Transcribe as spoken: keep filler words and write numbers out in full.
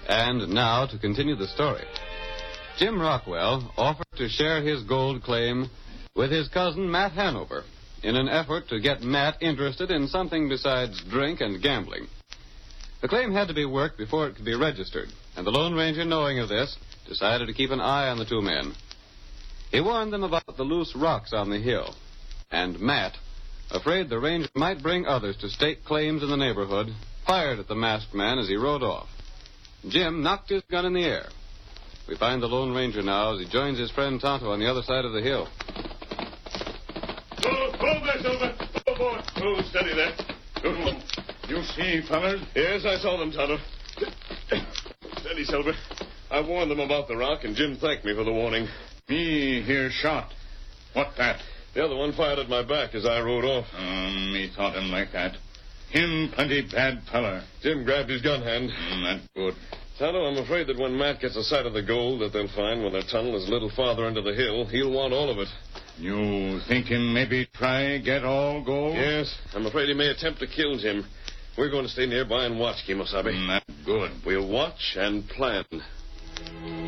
And now to continue the story. Jim Rockwell offered to share his gold claim with his cousin Matt Hanover in an effort to get Matt interested in something besides drink and gambling. The claim had to be worked before it could be registered, and the Lone Ranger, knowing of this, decided to keep an eye on the two men. He warned them about the loose rocks on the hill, and Matt, afraid the ranger might bring others to stake claims in the neighborhood, fired at the masked man as he rode off. Jim knocked his gun in the air. We find the Lone Ranger now as he joins his friend Tonto on the other side of the hill. Oh, hold there, Silver. Oh, boy. Oh, steady there. Good one. You see, fellas? Yes, I saw them, Tonto. Steady, Silver. I warned them about the rock, and Jim thanked me for the warning. Me hear shot. What that? The other one fired at my back as I rode off. Um, me thought him like that. Him plenty bad feller. Jim grabbed his gun hand. Mm, that good. Tonto, I'm afraid that when Matt gets a sight of the gold that they'll find when their tunnel is a little farther into the hill, he'll want all of it. You think him maybe try get all gold? Yes, I'm afraid he may attempt to kill Jim. We're going to stay nearby and watch, Kimosabe. Mm, that good. We'll watch and plan.